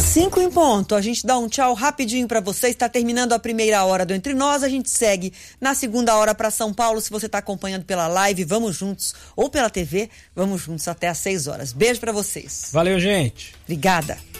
5 em ponto, a gente dá um tchau rapidinho para vocês, está terminando a primeira hora do Entre Nós, a gente segue na segunda hora para São Paulo. Se você está acompanhando pela live, vamos juntos, ou pela TV, vamos juntos até às 6 horas. Beijo para vocês. Valeu, gente. Obrigada.